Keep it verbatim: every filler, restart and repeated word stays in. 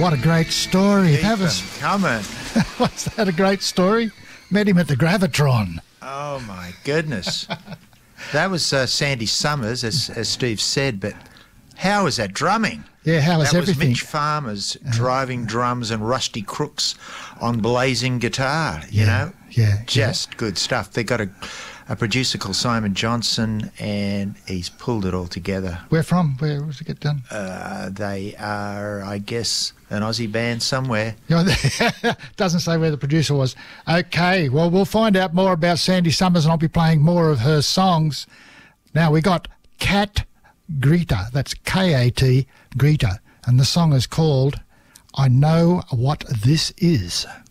what a great story. Keep That them was, coming. was that a great story? Met him at the Gravitron. Oh, my goodness. That was uh, Sandy Summers, as, as Steve said, but how was that drumming? Yeah, how was that everything? was Mitch Farmers driving drums and Rusty Crooks on blazing guitar, you Yeah, know? yeah, Just yeah. good stuff. They got a, a producer called Simon Johnson, and he's pulled it all together. Where from? Where was it get done? Uh, they are, I guess, an Aussie band somewhere. You know, doesn't say where the producer was. Okay, well, we'll find out more about Sandy Summers, and I'll be playing more of her songs. Now, we got Kat Greta. That's K A T, Greta. And the song is called I Know What This Is.